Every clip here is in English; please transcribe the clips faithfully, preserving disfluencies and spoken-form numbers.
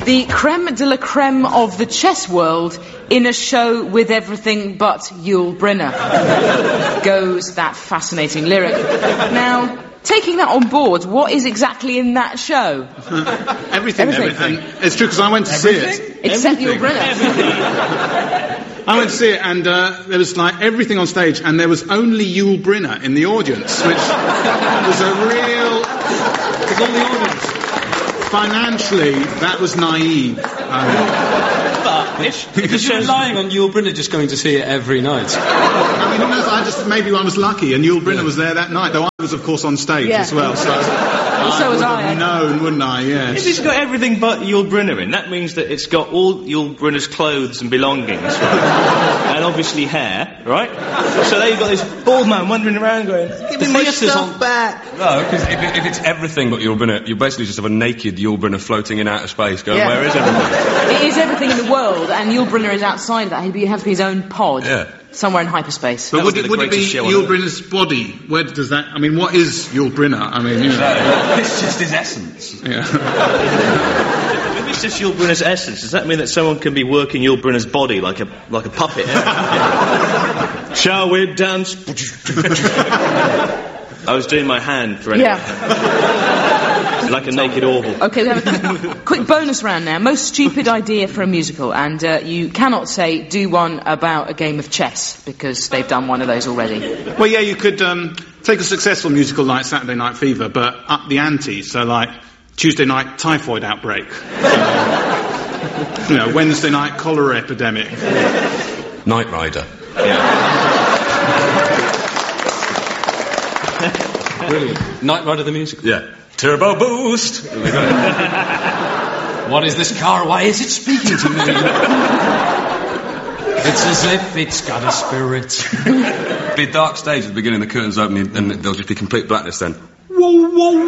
The creme de la creme of the chess world in a show with everything but Yul Brynner. Goes that fascinating lyric. Now, taking that on board, what is exactly in that show? everything, everything. everything. It's true, because I went to everything? see it. Except Yul Brynner. I went to see it, and uh, there was like everything on stage, and there was only Yul Brynner in the audience, which was a real... Because all the audience... Financially, that was naive. Um, but if, if you're relying on Yul Brynner just going to see it every night. I mean, I just maybe I was lucky, and Yul Brynner yeah. was there that night, though I was, of course, on stage yeah. as well. So, well, so I was would I. have known, wouldn't I? Yes. If it's got everything but Yul Brynner in, that means that it's got all Yul Brynner's clothes and belongings, right? And obviously hair, right? So there you've got this bald man wandering around going, "Give me my stuff on. back." No, because if, it, if it's everything but Yul Brynner, you basically just have a naked Yul Brynner floating in outer space going, yeah. where is everything? It is everything in the world, and Yul Brynner is outside of that. He'd have to be his own pod. Yeah. Somewhere in hyperspace. But would it, would it be Yul Brynner's body? Where does that... I mean, what is Yul Brynner? I mean, you know... It's just his essence. Yeah. If it's just Yul Brynner's essence, does that mean that someone can be working Yul Brynner's body like a like a puppet? Shall we dance? I was doing my hand for anyone. Yeah. Like a naked orbital. Okay, we have a quick bonus round now. Most stupid idea for a musical, and uh, you cannot say do one about a game of chess, because they've done one of those already. Well, yeah, you could um, take a successful musical like Saturday Night Fever, but up the ante, so like Tuesday night typhoid outbreak. You know, Wednesday night cholera epidemic. Knight Rider. Yeah. Brilliant. Knight Rider the musical? Yeah. Turbo boost! What is this car? Why is it speaking to me? It's as if it's got a spirit. Be a dark stage at the beginning, the curtains open, and there'll just be complete blackness then. Whoa, whoa!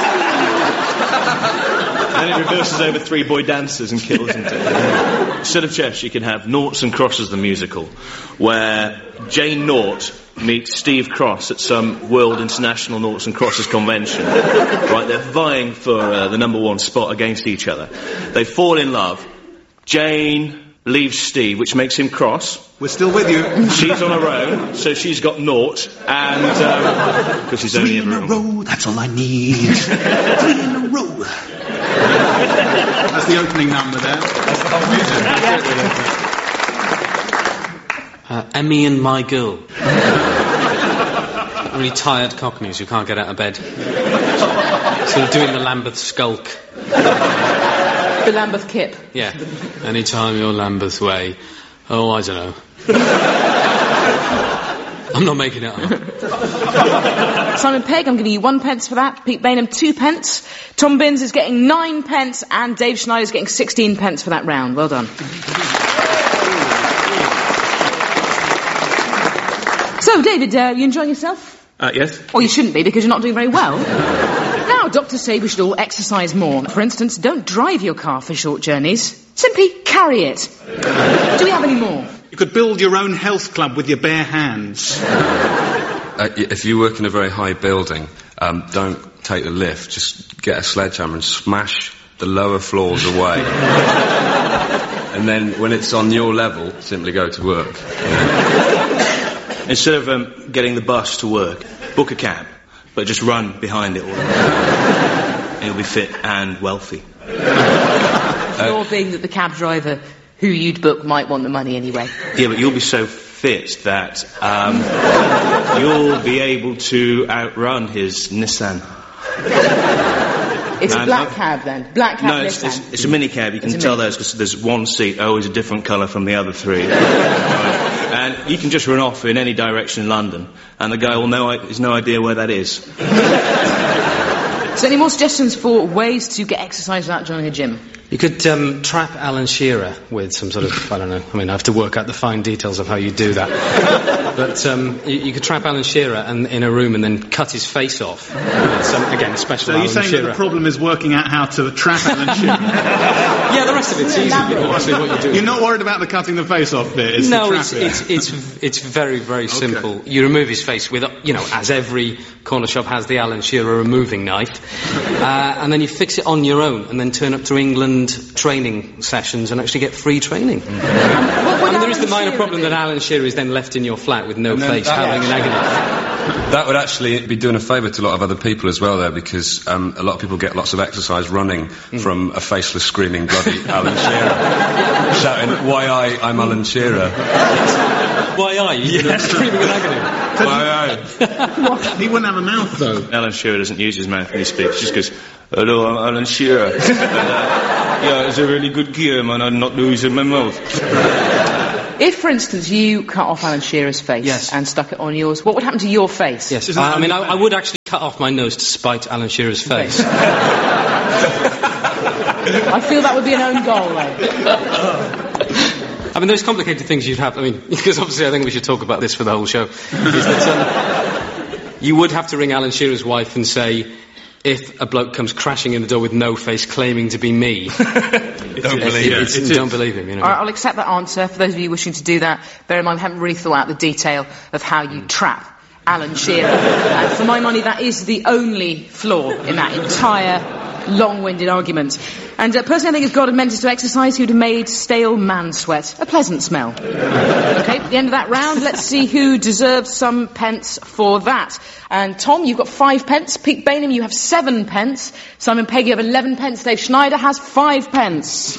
Then it reverses over three boy dancers and kills them. Instead of chess, you can have Noughts and Crosses the musical, where Jane Nought meets Steve Cross at some World International Noughts and Crosses convention. Right, they're vying for uh, the number one spot against each other. They fall in love. Jane leaves Steve, which makes him cross. We're still with you. She's on her own, so she's got naught, and because um, she's only in a row. That's all I need. Three in a row. That's the opening number there. That's the whole music. Yeah. Uh, Emmy and My Girl. Really tired cockneys who can't get out of bed. Sort of doing the Lambeth skulk. The Lambeth kip. Yeah. Anytime you're Lambeth way. Oh, I don't know. I'm not making it up. Simon Pegg, I'm giving you one pence for that. Pete Bainham, two pence. Tom Binns is getting nine pence, and Dave Schneider's getting sixteen pence for that round. Well done. So, David, uh, you enjoying yourself? Uh, yes. Well, you shouldn't be, because you're not doing very well. Now, doctors say we should all exercise more. For instance, don't drive your car for short journeys. Simply carry it. Do we have any more? You could build your own health club with your bare hands. Uh, if you work in a very high building, um, don't take the lift. Just get a sledgehammer and smash the lower floors away. And then, when it's on your level, simply go to work. Instead of um, getting the bus to work, book a cab, but just run behind it all. And you'll be fit and wealthy. You're being that the cab driver who you'd book might want the money anyway. Yeah, but you'll be so fit that um, you'll be able to outrun his Nissan. It's and a black uh, cab then? Black cab No, it's, it's, it's a mini cab. You can tell those because there's one seat always a different colour from the other three. And you can just run off in any direction in London, and the guy will know has no idea where that is. So any more suggestions for ways to get exercise without joining a gym? You could um, trap Alan Shearer with some sort of, I don't know, I mean, I have to work out the fine details of how you do that. But um, you, you could trap Alan Shearer and, in a room and then cut his face off. Some, again, special So Alan you're saying Shearer. that the problem is working out how to trap Alan Shearer? Yeah, there are rest of it's easy, you know, obviously what you do. You're not worried about the cutting the face off bit? It's no, the it's, trap it's, it's, it's very, very simple. Okay. You remove his face with, you know, as every corner shop has the Alan Shearer removing knife, uh, and then you fix it on your own, and then turn up to England training sessions and actually get free training. Mm. I mean, there is the minor problem that Alan Shearer is then left in your flat with no face, howling in agony. That would actually be doing a favour to a lot of other people as well, though, because um, a lot of people get lots of exercise running mm. from a faceless, screaming, bloody Alan Shearer, shouting, "Why I? I'm Alan Shearer." Why are you? Yeah. Screaming in agony. Why I? He wouldn't have a mouth, though. Alan Shearer doesn't use his mouth when he speaks. He just goes, "Hello, I'm Alan Shearer." and, uh, yeah, it's a really good gear, man. I'm not losing my mouth. If, for instance, you cut off Alan Shearer's face yes. and stuck it on yours, what would happen to your face? Yes, uh, I mean, I, I would actually cut off my nose to spite Alan Shearer's face. I feel that would be an own goal, though. I mean, there's complicated things you'd have, I mean, because obviously I think we should talk about this for the whole show, is that um, you would have to ring Alan Shearer's wife and say, if a bloke comes crashing in the door with no face claiming to be me, don't believe it. it don't believe him, you know. All right, I'll accept that answer. For those of you wishing to do that, bear in mind I haven't really thought out the detail of how you trap Alan Shearer. And for my money, that is the only flaw in that entire long-winded argument. And uh, personally, I think if God had meant us to exercise, he would have made stale man sweat a pleasant smell. Okay, at the end of that round, let's see who deserves some pence for that. And Tom, you've got five pence. Pete Bainham, you have seven pence. Simon Pegg, you have eleven pence. Dave Schneider has five pence.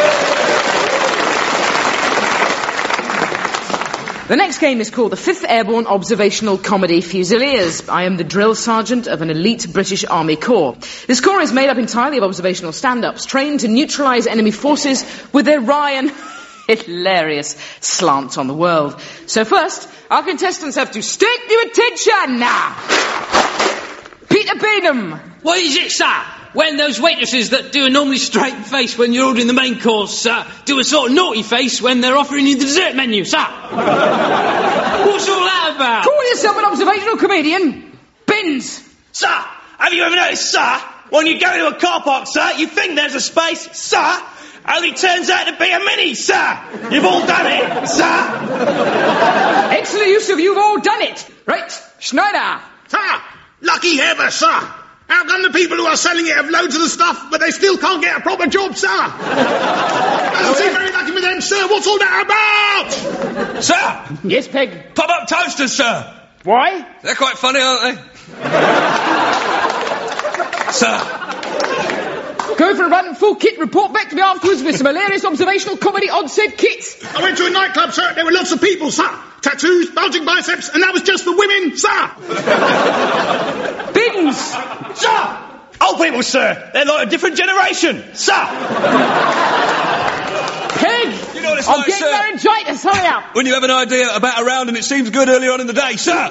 The next game is called the Fifth Airborne Observational Comedy Fusiliers. I am the drill sergeant of an elite British Army Corps. This corps is made up entirely of observational stand-ups, trained to neutralise enemy forces with their wry and hilarious slants on the world. So first, our contestants have to state your attention now. Peter Bainham. What is it, sir? When those waitresses that do a normally straight face when you're ordering the main course, sir, do a sort of naughty face when they're offering you the dessert menu, sir. What's all that about? Call yourself an observational comedian. Bins. Sir, have you ever noticed, sir, when you go into a car park, sir, you think there's a space, sir, only turns out to be a mini, sir. You've all done it, sir. Excellent use of you've all done it. Right, Schneider. Sir, lucky ever, sir. How come the people who are selling it have loads of the stuff, but they still can't get a proper job, sir? Doesn't seem very lucky with them, sir. What's all that about? Sir! Yes, Peg? Pop-up toasters, sir. Why? They're quite funny, aren't they? Sir. Go for a run, full kit, report back to me afterwards with some hilarious observational comedy on said kit. I went to a nightclub, sir. There were lots of people, sir. Tattoos, bulging biceps, and that was just for women, sir. Bins. Sir. Old people, sir. They're like a different generation, sir. Peg. You know what it's I'm like, getting sir. laryngitis. Hurry up. When you have an idea about a round and it seems good earlier on in the day, sir.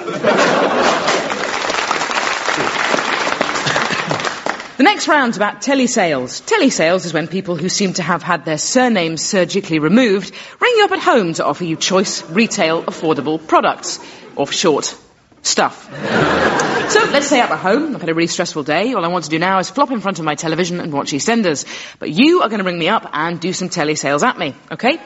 The next round's about telesales. Telesales is when people who seem to have had their surnames surgically removed ring you up at home to offer you choice, retail, affordable products. Or for short, stuff. So, let's say I'm at home, I've had a really stressful day, all I want to do now is flop in front of my television and watch EastEnders. But you are going to ring me up and do some telesales at me, okay?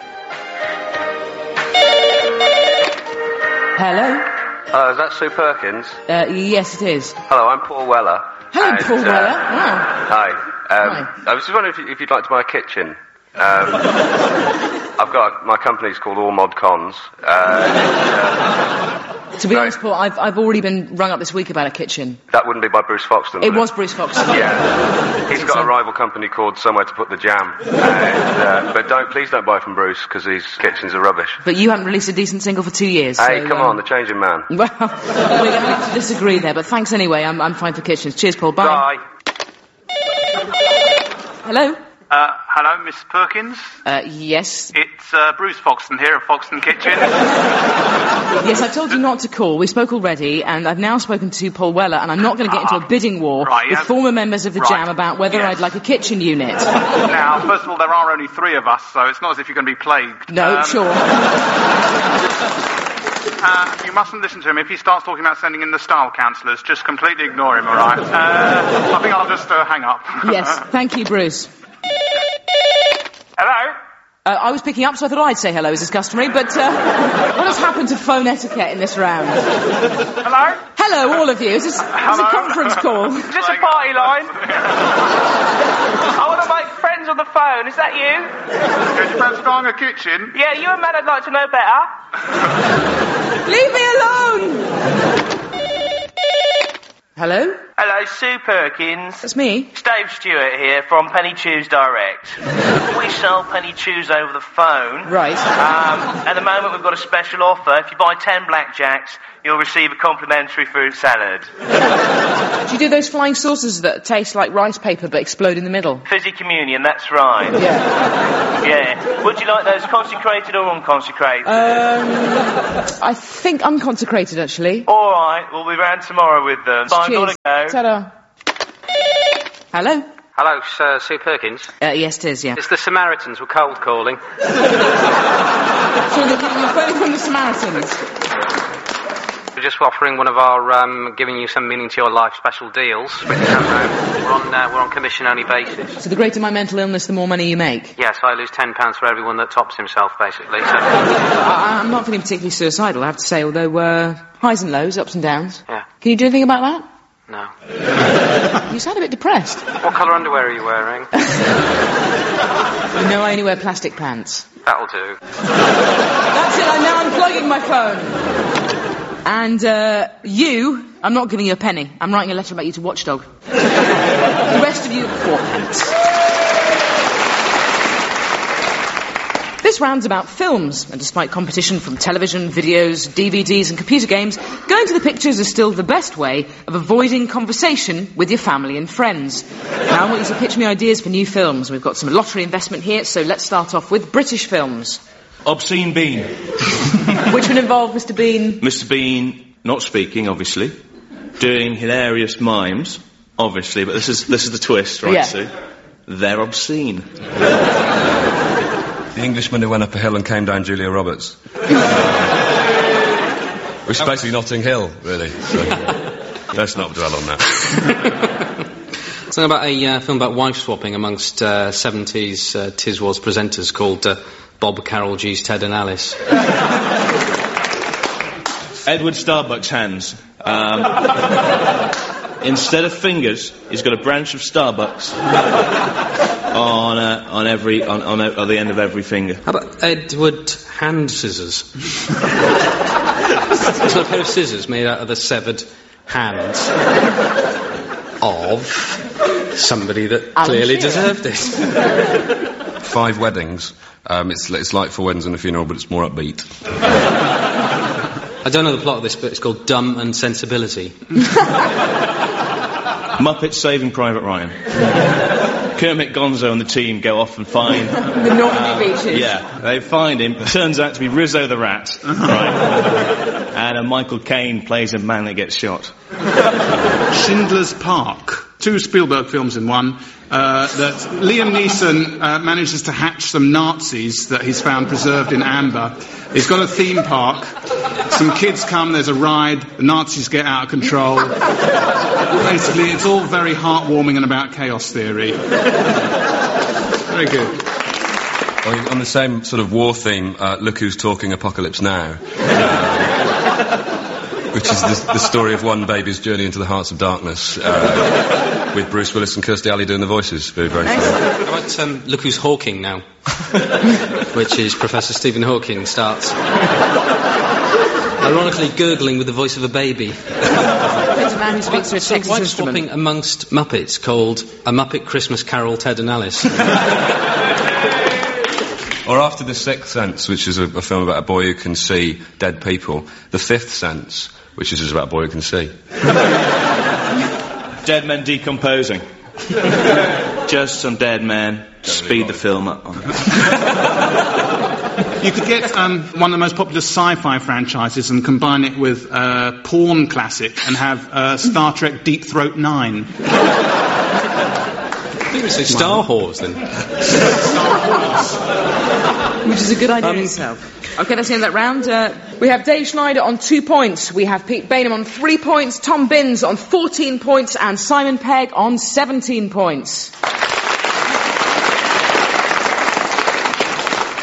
Hello? Oh, is that Sue Perkins? Uh, yes, it is. Hello, I'm Paul Weller. Hello, and, Paul uh, Weller. Wow. Hi. Um, Hi. I was just wondering if, you, if you'd like to buy a kitchen. Um, I've got my company's called All Mod Cons. Uh, To be Right. honest, Paul, I've, I've already been rung up this week about a kitchen. that wouldn't be by Bruce Foxton. It would was Bruce Fox. Yeah. He's got so. a rival company called Somewhere to Put the Jam. And, uh, but don't, please don't buy from Bruce because his kitchens are rubbish. But you haven't released a decent single for two years. Hey, so, come um, on, the changing man. Well, we're going to have to disagree there, but thanks anyway. I'm, I'm fine for kitchens. Cheers, Paul. Bye. Bye. Hello? Uh, hello, Miss Perkins. Uh, yes. It's uh, Bruce Foxton here of Foxton Kitchen. Yes, I told you not to call. We spoke already, and I've now spoken to Paul Weller, and I'm not going to get into a bidding war Right, with yeah. former members of the Right. Jam about whether Yes. I'd like a kitchen unit. Now, first of all, there are only three of us, so it's not as if you're going to be plagued. No, Um, sure. Uh, you mustn't listen to him. If he starts talking about sending in the style counsellors, just completely ignore him, all right? Uh, I think I'll just uh, hang up. Yes, thank you, Bruce. Uh, I was picking up, so I thought I'd say hello as is customary, but uh, what has happened to phone etiquette in this round? Hello? Hello, all of you. Is this, is this a conference call? Is this a party line? I want to make friends on the phone. Is that you? Can you perhaps try a kitchen? Yeah, you a man I'd like to know better. Leave me alone! Hello? Hello, Sue Perkins. That's me. It's Dave Stewart here from Penny Chews Direct. We sell Penny Chews over the phone. Right. Um, at the moment, we've got a special offer. If you buy ten blackjacks, you'll receive a complimentary fruit salad. Do you do those flying saucers that taste like rice paper but explode in the middle? Fizzy communion, that's right. Yeah. Yeah. Would you like those consecrated or unconsecrated? Um, I think unconsecrated, actually. All right, we'll be round tomorrow with them. So I've got to go. Ta-da. Hello? Hello, Sir Sue Perkins. Uh, yes, it is, yeah. It's the Samaritans. We're cold calling. So the, you're phoning from the Samaritans? We're just offering one of our um, giving you some meaning to your life special deals. We can have, uh, we're on uh, we're on commission only basis. So the greater my mental illness, the more money you make? Yes, I lose ten pounds for everyone that tops himself, basically. So. I, I'm not feeling particularly suicidal, I have to say, although uh, highs and lows, ups and downs. Yeah. Can you do anything about that? No. You sound a bit depressed. What colour underwear are you wearing? No, I only wear plastic pants. That'll do. That's it, I'm now unplugging my phone. And, uh, you, I'm not giving you a penny. I'm writing a letter about you to Watchdog. The rest of you, four pence. This round's about films, and despite competition from television, videos, D V Ds and computer games, going to the pictures is still the best way of avoiding conversation with your family and friends. Now I want you to pitch me ideas for new films. We've got some lottery investment here, so let's start off with British films. Obscene Bean. Which would involve Mister Bean? Mister Bean not speaking, obviously. Doing hilarious mimes, obviously, but this is this is the twist, right, yeah. Sue? They're obscene. The Englishman who went up a hill and came down Julia Roberts. Which is basically Notting Hill, really. So let's not dwell on that. Something about a uh, film about wife swapping amongst uh, seventies uh, Tiswas presenters called uh, Bob, Carol, G's, Ted and Alice. Edward Starbuck's hands. Um, instead of fingers, he's got a branch of Starbucks on uh, on every on, on, on the end of every finger. How about Edward Hand Scissors? It's a pair of scissors made out of the severed hands of somebody that Alan clearly Shearer. deserved it. Five Weddings. Um, it's, it's like Four Weddings and a Funeral, but it's more upbeat. I don't know the plot of this, but it's called Dumb and Sensibility. Muppets Saving Private Ryan. Kermit Gonzo and the team go off and find... The Normandy uh, Beaches. Yeah, they find him. Turns out to be Rizzo the Rat. Right. And uh, Michael Caine plays a man that gets shot. Schindler's Park. Two Spielberg films in one. Uh, that Liam Neeson uh, manages to hatch some Nazis that he's found preserved in amber. He's got a theme park. Some kids come, there's a ride. The Nazis get out of control. Basically, it's all very heartwarming and about chaos theory. Very good. Well, on the same sort of war theme, uh, Look Who's Talking Apocalypse Now. Uh, which is the, the story of one baby's journey into the hearts of darkness, uh, with Bruce Willis and Kirstie Alley doing the voices. Very, very funny. How about um, Look Who's Hawking Now? Which is Professor Stephen Hawking starts ironically gurgling with the voice of a baby. It's a man who speaks to a So Texas wife instrument. swapping amongst Muppets called A Muppet Christmas Carol, Ted and Alice. Or after The Sixth Sense, which is a, a film about a boy who can see dead people. The Fifth Sense, which is just about a boy who can see. Dead men decomposing. Just some dead men. Speed the film up. You could get um, one of the most popular sci-fi franchises and combine it with a uh, porn classic and have uh, Star Trek Deep Throat Nine. I think we say Star Wars then. Which is a good idea Um, in itself. Okay, that's the end of that round. Uh, we have Dave Schneider on two points. We have Pete Bainham on three points, Tom Binns on fourteen points, and Simon Pegg on seventeen points.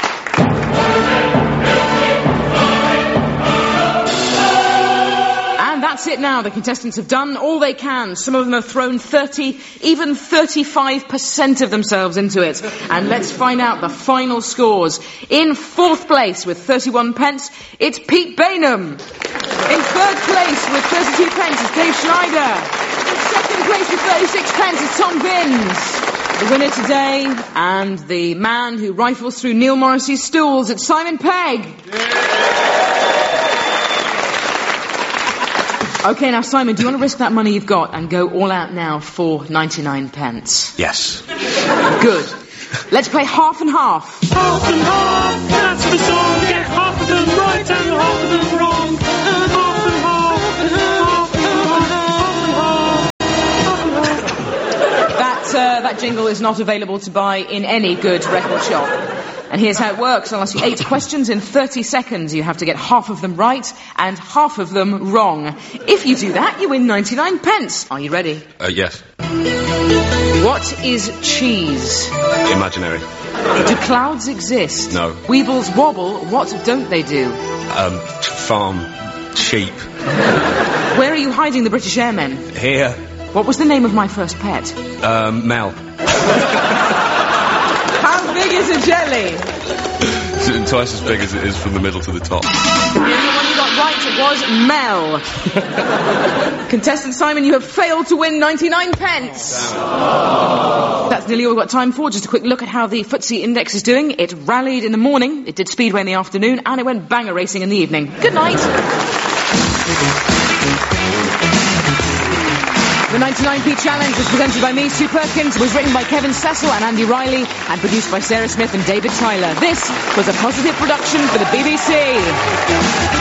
right now, the contestants have done all they can. Some of them have thrown thirty, even thirty-five percent of themselves into it. And let's find out the final scores. In fourth place with thirty-one pence, it's Pete Bainham. In third place with thirty-two pence, it's Dave Schneider. In second place with thirty-six pence, it's Tom Binns. The winner today, and the man who rifles through Neil Morrissey's stools, it's Simon Pegg. OK, now, Simon, do you want to risk that money you've got and go all out now for ninety-nine pence? Yes. Good. Let's play half and half. Half and half, that's the song. Get half of them right and half of them wrong. And half and half, and half and half, half and half, half and half. That, uh, that jingle is not available to buy in any good record shop. And here's how it works. I'll ask you eight questions in thirty seconds. You have to get half of them right and half of them wrong. If you do that, you win ninety-nine pence. Are you ready? Uh, yes. What is cheese? Imaginary. Do clouds exist? No. Weebles wobble. What don't they do? Um, farm sheep. Where are you hiding the British Airmen? Here. What was the name of my first pet? Um, Mel. How big is a jelly? Twice as big as it is from the middle to the top. The only one you got right was Mel. Contestant Simon, you have failed to win ninety-nine pence. That's nearly all we've got time for. Just a quick look at how the F T S E index is doing. It rallied in the morning, it did speedway in the afternoon, and it went banger racing in the evening. Good night. The ninety-nine p Challenge was presented by me, Sue Perkins, was written by Kevin Cecil and Andy Riley, and produced by Sarah Smith and David Tyler. This was a positive production for the B B C.